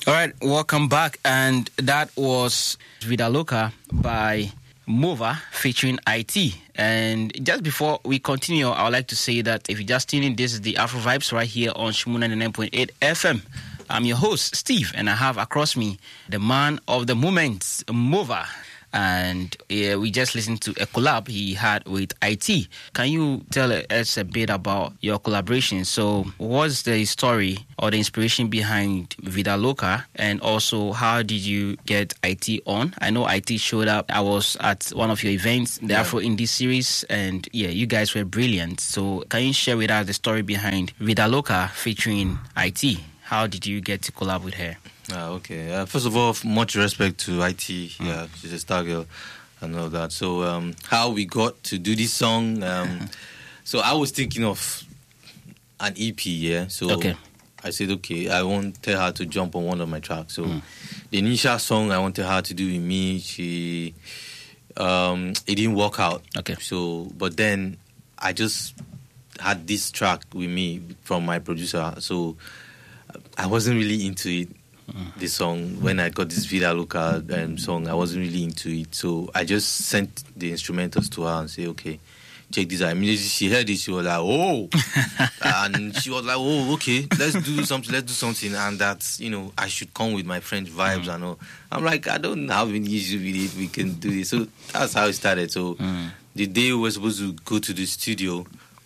All right, welcome back. And that was Vida Loca by Mova featuring IT. And just before we continue, I would like to say that if you just tune in, this is the Afro Vibes right here on Shimu 99.8 FM. I'm your host, Steve, and I have across me the man of the moment, Mova. And we just listened to a collab he had with IT. Can you tell us a bit about your collaboration? So what's the story or the inspiration behind Vida Loca? And also, how did you get IT on? I know IT showed up. I was at one of your events, the Afro Indie series, and you guys were brilliant. So can you share with us the story behind Vida Loca featuring IT? How did you get to collab with her? Okay. First of all, much respect to IT. Yeah, she's a star girl and all that. So, how we got to do this song? So I was thinking of an EP. Yeah. So I said, okay, I wanted her to jump on one of my tracks. So the initial song I wanted her to do with me, it didn't work out. Okay. So, but then I just had this track with me from my producer. So I wasn't really into it. The song, when I got this Vida Loca song, I wasn't really into it. So I just sent the instrumentals to her and say, okay, check this out. Immediately she heard it, she was like, oh. And she was like, oh, okay, let's do something. And that's, I should come with my French vibes and all. I'm like, I don't have any issue with it. We can do this. So that's how it started. So the day we were supposed to go to the studio,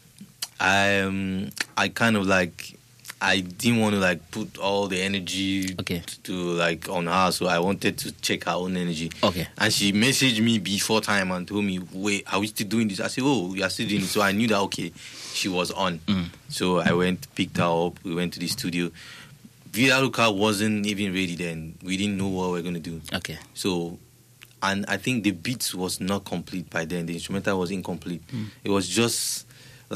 I kind of I didn't want to put all the energy to on her, so I wanted to check her own energy. Okay. And she messaged me before time and told me, wait, are we still doing this? I said, oh, we are still doing it. So I knew that, okay, she was on. So I went, picked her up, we went to the studio. Vida Loca wasn't even ready then. We didn't know what we were going to do. Okay. So, and I think the beat was not complete by then. The instrumental was incomplete. It was just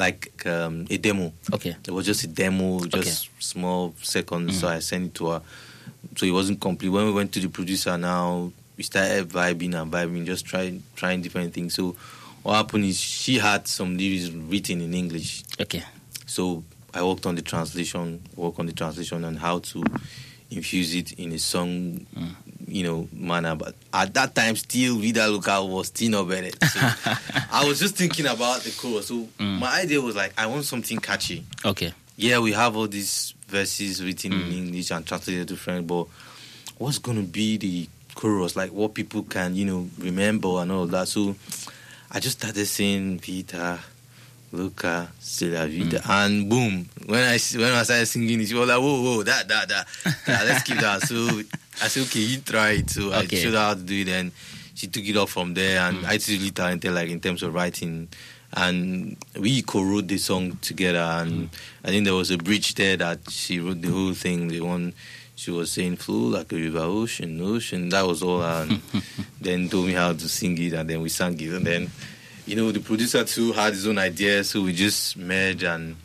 a demo. Okay. It was just a demo, small seconds, so I sent it to her. So it wasn't complete. When we went to the producer now, we started vibing, just trying different things. So what happened is she had some lyrics written in English. Okay. So I worked on the translation and how to infuse it in a song, manner. But at that time, still, Vida Loca was still not better. So I was just thinking about the chorus. So my idea was I want something catchy. Okay. Yeah, we have all these verses written in English and translated to French, but what's going to be the chorus? What people can, remember and all that. So I just started saying, Vida Loca, c'est la vida. And boom, when I started singing it, she was like, whoa, that. Yeah, let's keep that. So I said, okay, you try it. So I showed her how to do it, and she took it off from there. And I was really talented, in terms of writing. And we co-wrote the song together. And I think there was a bridge there that she wrote the whole thing. The one she was saying, flow like a river, ocean. That was all. And then told me how to sing it, and then we sang it. And then, the producer too had his own ideas, so we just merged.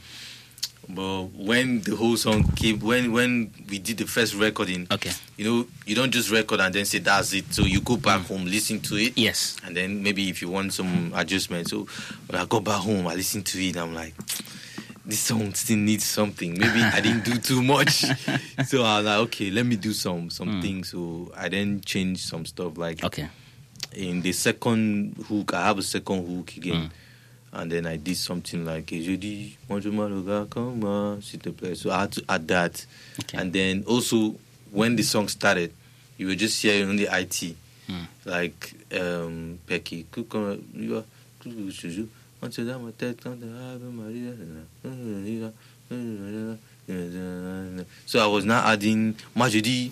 But when the whole song came, when we did the first recording, you don't just record and then say that's it. So you go back home, listen to it. Yes. And then maybe if you want some adjustment. So when I go back home, I listen to it, I'm like, this song still needs something. Maybe I didn't do too much. So I was like, okay, let me do some things. So I then changed some stuff in the second hook, I have a second hook again. And then I did something like, jeudi, bonjour, maloga, comment, s'il te plaît. So I had to add that. Okay. And then also, when the song started, you were just hearing on the IT. Pecky, so I was now adding, moi je dis,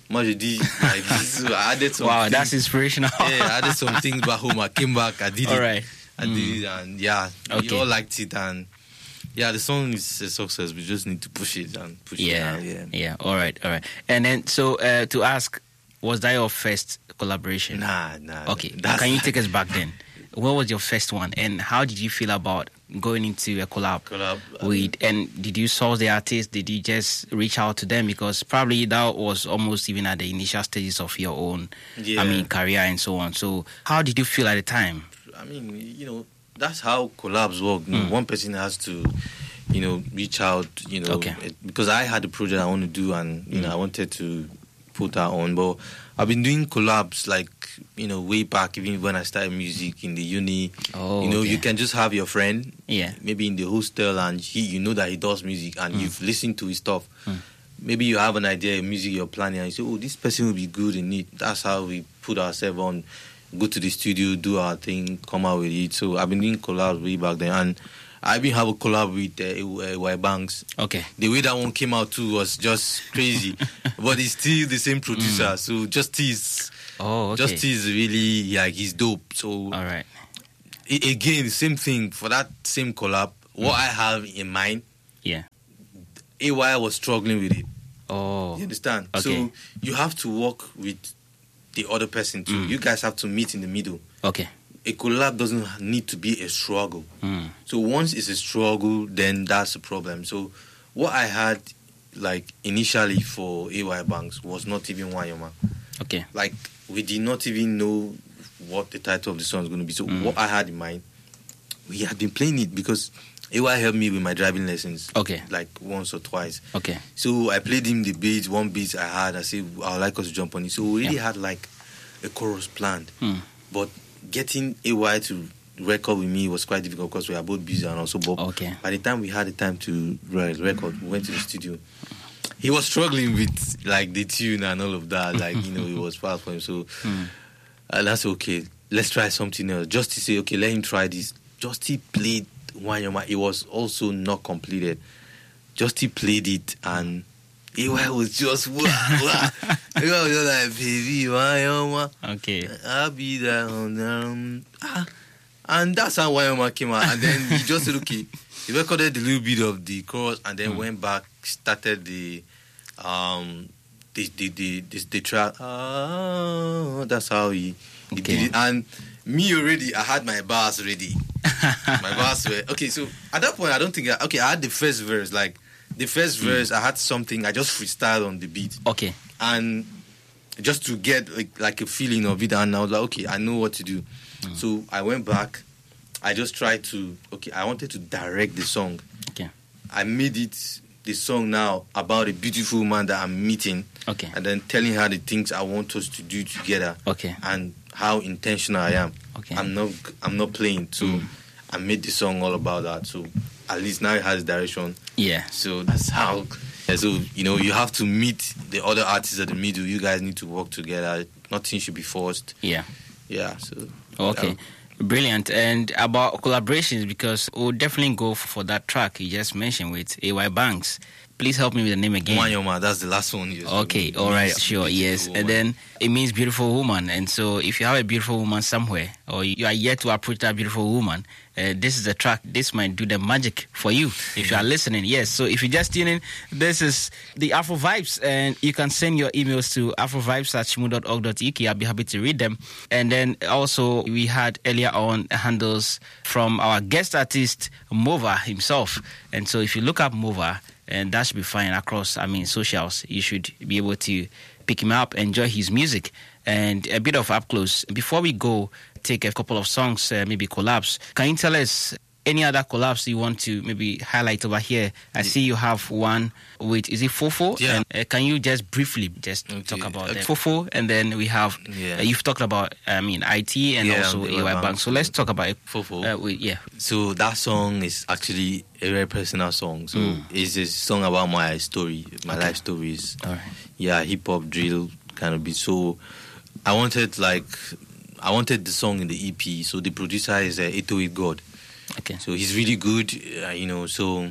so I added some Wow, things. that's inspirational. Yeah, I added some things back home. I came back, I did it. All right. I did it, and we all liked it. And the song is a success. We just need to push it and push it out. Yeah. All right. And then, so to ask, was that your first collaboration? Nah. Okay. Can you take us back then? What was your first one, and how did you feel about going into a collab with? And did you source the artist? Did you just reach out to them? Because probably that was almost even at the initial stages of your own, career and so on. So how did you feel at the time? That's how collabs work. One person has to, reach out, because I had a project I want to do, and I wanted to put her on. But I've been doing collabs like, way back, even when I started music in the uni. Oh, You can just have your friend, Yeah. maybe in the hostel, and you know that he does music, and you've listened to his stuff. Maybe you have an idea of music you're planning, and you say, oh, this person will be good in it. That's how we put ourselves on, go to the studio, do our thing, come out with it. So I've been doing collabs way back then, and I even have a collab with Y Banks. Okay. The way that one came out too was just crazy, but it's still the same producer. So Justice, Oh, okay. Justice really he's dope. So All right. again, same thing for that same collab. What I have in mind, Yeah. AY was struggling with it. Oh. You understand? Okay. So you have to work with the other person too. You guys have to meet in the middle. Okay. A collab doesn't need to be a struggle. Mm. So once it's a struggle, then that's a problem. So what I had like initially for AY Banks was not even Wanyama. Okay. Like we did not even know what the title of the song is going to be. So what I had in mind, we had been playing it because AY helped me with my driving lessons. Okay. Like once or twice. Okay. So I played him the beat, one beat I had. I said, I would like us to jump on it. So we really had like a chorus planned. But getting AY to record with me was quite difficult because we are both busy and also Bob. Okay. By the time we had the time to record, we went to the studio. He was struggling with like the tune and all of that. Like, it was fast for him. So that's okay. Let's try something else. Just to say, okay, let him try this. Just he played Wanyama. It was also not completed. Just he played it and AY was just wah, wah. AY was just like, baby, Wanyama. Okay. I'll be there on and that's how Wanyama came out. And then he just said, okay, he recorded a little bit of the chorus and then went back, started the track. That's how he did it. And me already, I had my bars ready. My bars were okay. So at that point, I don't think I had the first verse. Like the first verse, I had something. I just freestyled on the beat. Okay. And just to get like a feeling of it, and I was like, okay, I know what to do. So I went back. I just tried to. Okay, I wanted to direct the song. Okay. I made it the song now about a beautiful woman that I'm meeting. Okay. And then telling her the things I want us to do together. Okay. And how intentional I am. Okay. I'm not playing. So I made the song all about that. So at least now it has direction. Yeah. So that's how. Yeah, so you have to meet the other artists at the middle. You guys need to work together. Nothing should be forced. Yeah. Yeah. So. Okay. Brilliant. And about collaborations, because we'll definitely go for that track you just mentioned with AY Banks. Please help me with the name again. Wanyama, that's the last one. Okay, all right, sure, yes. Woman. And then it means beautiful woman. And so if you have a beautiful woman somewhere, or you are yet to approach that beautiful woman, this is the track. This might do the magic for you if you are listening. Yes, so if you just tune in, this is the Afro Vibes, and you can send your emails to afrovibes@shimo.org.uk. I'll be happy to read them. And then also we had earlier on handles from our guest artist, Mova himself. And so if you look up Mova, and that should be fine across, socials. You should be able to pick him up, enjoy his music, and a bit of up close. Before we go, take a couple of songs, maybe collabs. Can you tell us any other collabs you want to maybe highlight over here? I see you have one with, is it Fofo? Yeah. And, can you just briefly talk about that? Fofo, and then we have, you've talked about, IT and also AY Bank. So let's talk about Fofo. So that song is actually a very personal song. So it's a song about my story, my life stories. All right. Yeah, hip hop drill kind of beat. So I wanted the song in the EP. So the producer is Eto With God. Okay. So he's really good, So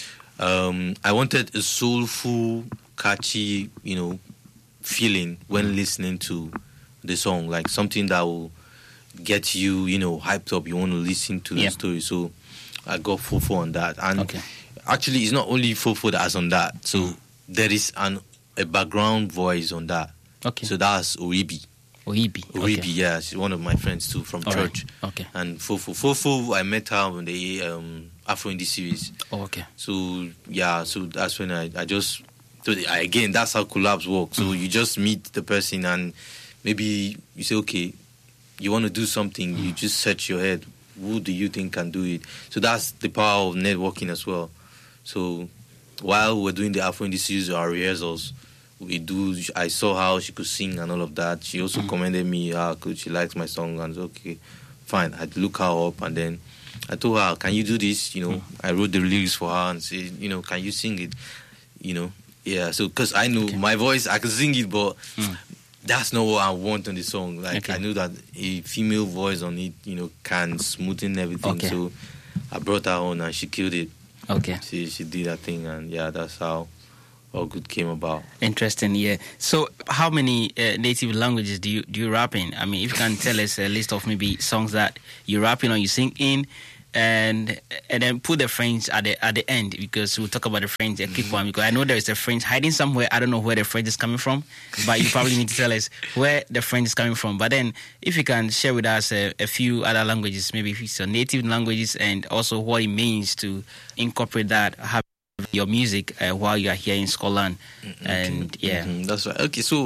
I wanted a soulful, catchy, feeling when listening to the song, like something that will get you, hyped up. You want to listen to the story. So I got Fofo on that, and actually, it's not only Fofo that's on that. So there is a background voice on that. Okay. So that's Oribi. Okay. Yeah, she's one of my friends too from church. Right. Okay. And Fofo, I met her on the Afro Indie series. Oh, okay. So yeah, so that's when I just again, that's how collabs work. So you just meet the person and maybe you say, okay, you want to do something, you just search your head, who do you think can do it? So that's the power of networking as well. So while we're doing the Afro Indie series, our rehearsals, we do. I saw how she could sing and all of that. She also commended me how good she likes my song, and okay, fine. I'd look her up, and then I told her, "Can you do this?" I wrote the lyrics for her and said, "Can you sing it?" Yeah. So because I know my voice, I can sing it, but that's not what I want on the song. Like I know that a female voice on it, can smoothen everything. Okay. So I brought her on, and she killed it. Okay. She did that thing, and yeah, that's how All Good came about. Interesting, yeah. So, how many native languages do you rap in? I mean, if you can tell us a list of maybe songs that you rap in or you sing in, and then put the French at the end, because we'll talk about the French a quick one, because I know there is a French hiding somewhere. I don't know where the French is coming from, but you probably need to tell us where the French is coming from. But then, if you can share with us a few other languages, maybe if it's your native languages, and also what it means to incorporate that, have your music while you are here in Scotland. And that's right. Okay, so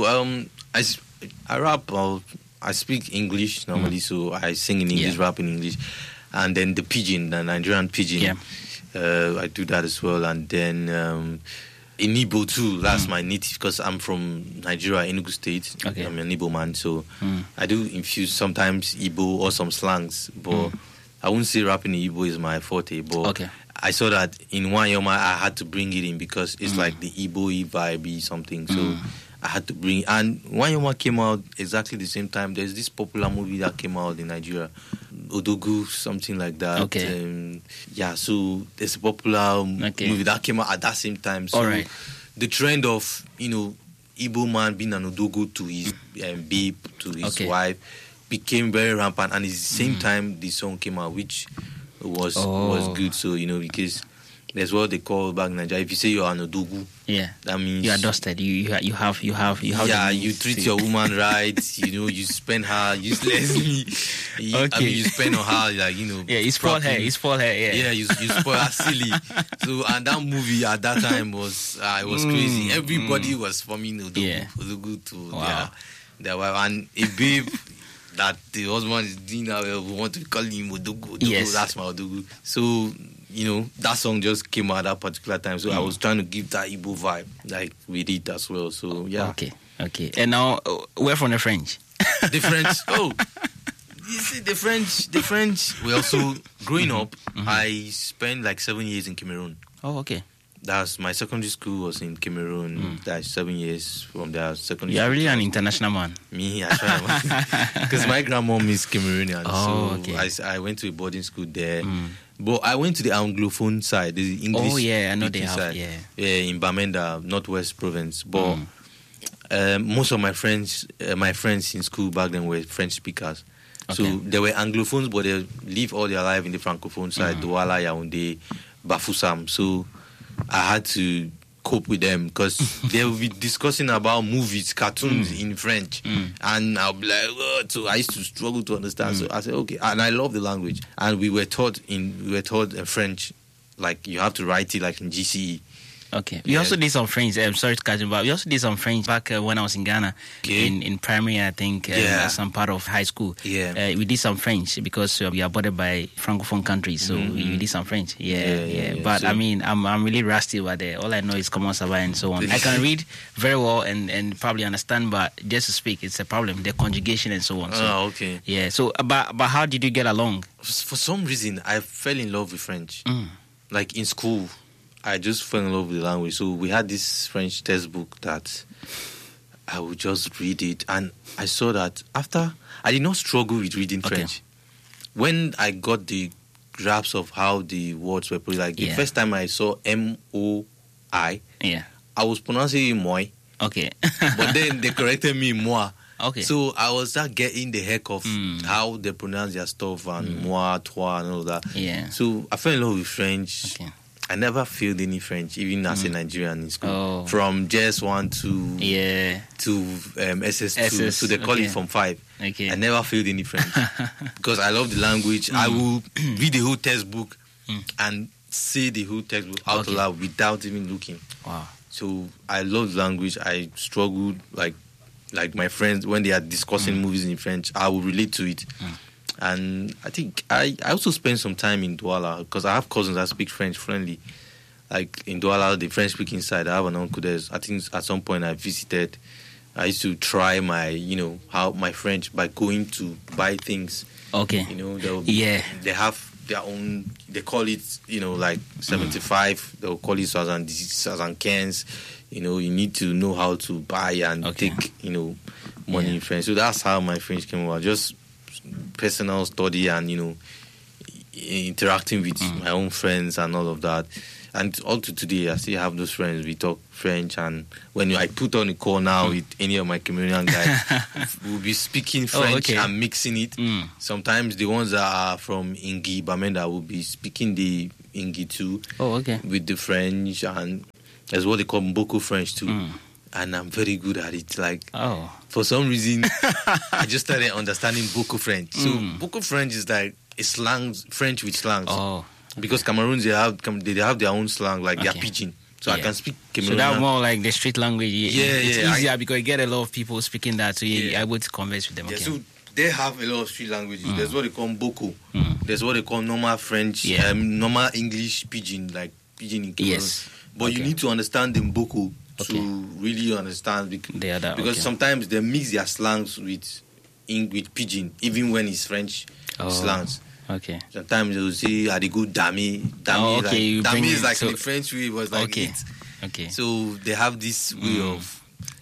I rap. I speak English normally, so I sing in English, rap in English, and then the pidgin, the Nigerian pidgin. I do that as well, and then in Igbo too. That's my native, because I'm from Nigeria, Enugu State. Okay. I'm an Igbo man, so I do infuse sometimes Igbo or some slangs, but I wouldn't say rapping in Igbo is my forte. But I saw that in Wanyoma I had to bring it in, because it's like the Igbo vibe something. So I had to bring it. And Wanyoma came out exactly the same time. There's this popular movie that came out in Nigeria, Odogu, something like that. Okay. So there's a popular movie that came out at that same time. So the trend of, Igbo man being an Odogu to his babe, to his wife, became very rampant. And at the same time the song came out, which was good. So because that's what they call back in Nigeria. If you say you're an Odogu, that means you are dusted. You have. Yeah, you treat your woman right. You spend her uselessly. You spend on her you spoil her. You spoil her. Yeah, you spoil her silly. So and that movie at that time was it was crazy. Everybody was forming Odogu to their wife, and a babe that the husband is doing now, we want to call him Odogu. That's my Odogu. So, that song just came out at that particular time. So I was trying to give that Igbo vibe, like with it as well. So, yeah. Okay. And now, we're from the French. The French, you see, the French, we also, growing up, I spent like 7 years in Cameroon. Oh, okay. That's my secondary school was in Cameroon. That's 7 years from there. Secondary. You are really an international man. Me, I try, because my grandmom is Cameroonian. I went to a boarding school there. But I went to the Anglophone side, the English. Oh yeah, I know they have. Side, in Bamenda, Northwest Province. But most of my friends in school back then were French speakers. So they were Anglophones, but they live all their life in the Francophone side, Douala, Yaoundé, Bafoussam. So I had to cope with them, because they will be discussing about movies, cartoons in French, and I'll be like, what? So I used to struggle to understand. So I said, okay, and I love the language, and we were taught in French, like you have to write it like in GCE. Okay. We also did some French. I'm sorry to cut you, but we also did some French back when I was in Ghana, in primary, I think, some part of high school. We did some French, because we are bordered by Francophone countries, so we did some French. But so, I mean, I'm really rusty about it. All I know is comment ça va and so on. I can read very well and probably understand, but just to speak, it's a problem. The conjugation and so on. So, Yeah. So, but how did you get along? For some reason, I fell in love with French. Like in school, I just fell in love with the language. So we had this French textbook that I would just read it. And I saw that after, I did not struggle with reading French. When I got the grasp of how the words were put, like the first time I saw M-O-I, I was pronouncing it moi. Okay. But then they corrected me moi. Okay. So I was start getting the heck of how they pronounce their stuff, and moi, toi, and all that. Yeah. So I fell in love with French. Okay. I never failed any French, even as a Nigerian in school. From JS1 to SS2. So they call it from 5. Okay. I never failed any French because I love the language. I will read the whole textbook and say the whole textbook out loud without even looking. Wow. So I love the language. I struggled like my friends when they are discussing movies in French. I will relate to it. And I think I also spent some time in Douala because I have cousins that speak French fluently. like in Douala, the French-speaking side. I have an uncle there. I think at some point I visited. I used to try my, how my French by going to buy things. Okay. They have their own. They call it, like 75. They'll call it Sazan cans. You need to know how to buy and take, money in French. So that's how my French came about. Just personal study and, interacting with my own friends and all of that. And all to today, I still have those friends. We talk French, and when I put on a call now with any of my Cameroonian guys, we'll be speaking French and mixing it. Sometimes the ones that are from Ingi, Bamenda, will be speaking the Ingi too. With the French, and that's what they call Mboko French too. And I'm very good at it. Like, for some reason, I just started understanding Boko French. So Boko French is like a slang, French with slangs. Because Cameroons, they have their own slang, like their pidgin. So I can speak Cameroonian. So that's more like the street language. It's easier because you get a lot of people speaking that, so you're able to converse with them. Yeah, so they have a lot of street languages. There's what they call Boko. There's what they call normal French, normal English pidgin, like pidgin in Cameroon. But you need to understand the Boko to really understand because sometimes they mix their slangs with pidgin, even when it's French slangs. Sometimes they will say, "I go dami." Dami is like the French way, was like it. So they have this way of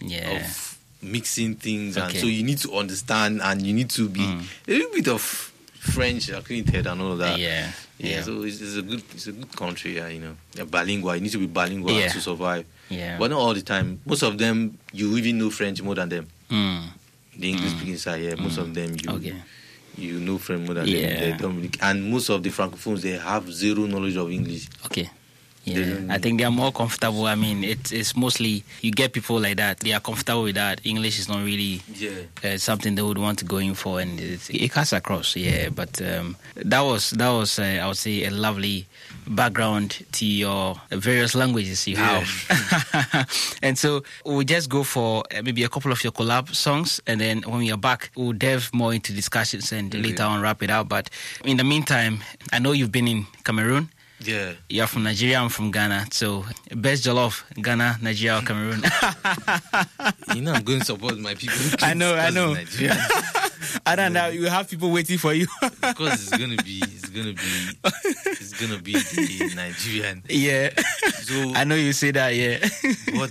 mixing things, and so you need to understand, and you need to be a little bit of French acquainted and all of that. So it's a good country. They're bilingual. You need to be bilingual to survive. But not all the time. Most of them, you even know French more than them. The English speaking side, most of them you know French more than them. They don't really, and most of the Francophones, they have zero knowledge of English. I think they are more comfortable. I mean, it's mostly, you get people like that. They are comfortable with that. English is not really something they would want to go in for, and it cuts across. But that was I would say a lovely background to your various languages you have. And so we'll just go for maybe a couple of your collab songs, and then when we are back, we'll delve more into discussions and later on wrap it up. But in the meantime, I know you've been in Cameroon. You're from Nigeria, I'm from Ghana. So, best jollof, Ghana, Nigeria, or Cameroon? I'm going to support my people. I know. I don't know. You have people waiting for you. Because it's gonna be the Nigerian. So I know you say that. But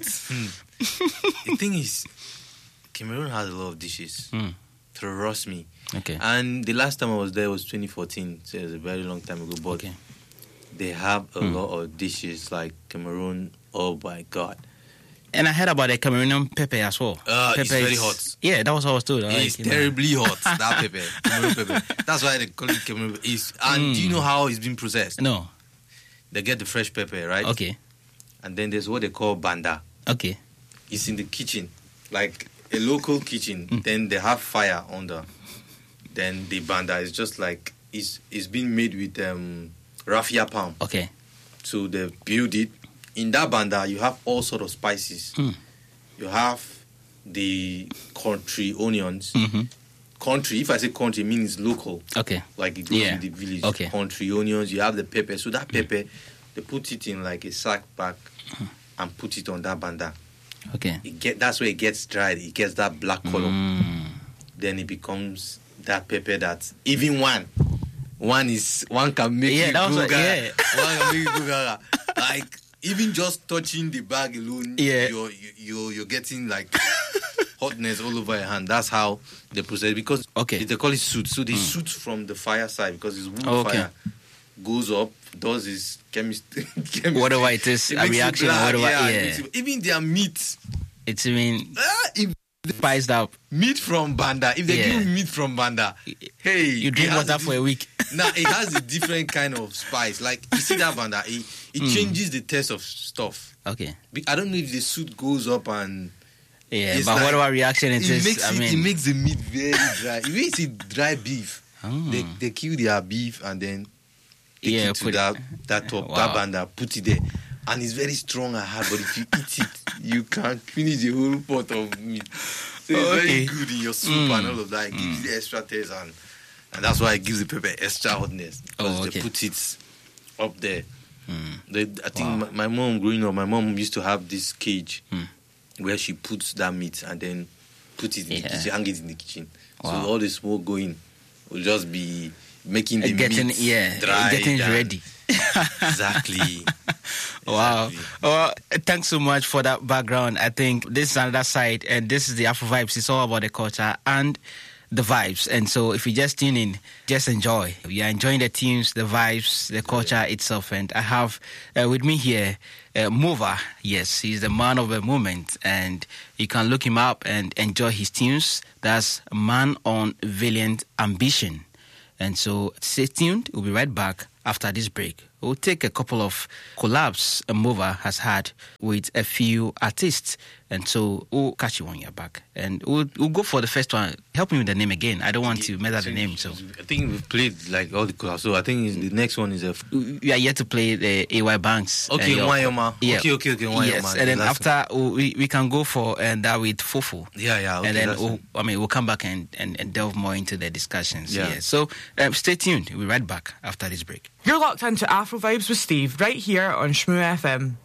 the thing is, Cameroon has a lot of dishes. Trust me. And the last time I was there was 2014, so it was a very long time ago. But they have a lot of dishes like Cameroon. Oh my God! And I heard about the Cameroonian pepper as well. It's very hot. Yeah, that was what I was told. It's terribly hot, that pepper. Cameroon pepper. That's why they call it Cameroon. And do you know how it's been processed? No. They get the fresh pepper, right? And then there's what they call banda. It's in the kitchen, like a local kitchen. Then they have fire under. Then the banda is just like, it's been made with raffia palm. So they build it. In that banda, you have all sort of spices. You have the country onions. Country, if I say country, it means local. Like it goes in the village. Country onions, you have the pepper. So that pepper, they put it in like a sack bag and put it on that banda. That's where it gets dried. It gets that black color. Then it becomes that pepper that even one can make you go gaga. One can make you go gaga. Like even just touching the bag alone, you're getting like hotness all over your hand. That's how they process it, because they call it soot. So they soot from the fire side, because it's wood fire. Goes up, does his chemistry. Whatever it is, a reaction, whatever. Even their meat. It's spiced up. Meat from banda. If they give meat from banda, hey, you drink water for a week. Now it has a different kind of spice. Like you see that banda, it changes the taste of stuff. I don't know if the soup goes up and but like, whatever reaction it is, it makes the meat very dry. If you see dry beef, they kill their beef and then take it to that top, that banda, put it there. And it's very strong and hard, but if you eat it, you can finish the whole pot of meat. So it's very good in your soup and all of that. It gives you the extra taste, and that's why it gives the pepper extra hotness. Because they put it up there. I think my mom, growing up, my mom used to have this cage where she puts that meat and then put it in the kitchen, hang it in the kitchen. So all the smoke going will just be making the meat dry. Getting ready. Exactly. Wow. Well, thanks so much for that background. I think this is another side, and this is the Afro Vibes. It's all about the culture and the vibes. And so if you just tune in, just enjoy. We are enjoying the tunes, the vibes, the culture itself. And I have with me here Mova. Yes, he's the man of the moment, and you can look him up and enjoy his tunes. That's Man on Valiant Ambition. And so stay tuned. We'll be right back after this break. We'll take a couple of collabs Mova has had with a few artists. And so we'll catch you when you're back. And we'll go for the first one. Help me with the name again. I don't want to mess up the name. So I think we've played like all the collabs. So I think the next one is we are yet to play the AY Banks. Okay, Wanyama. Yeah. Okay, Wanyama. Yes, and then after we can go for that with Fofo. Yeah. Okay, and then we'll come back and delve more into the discussions. Yeah. So stay tuned. We'll be right back after this break. You're locked into Afro Vibes with Steve right here on Shmoo FM.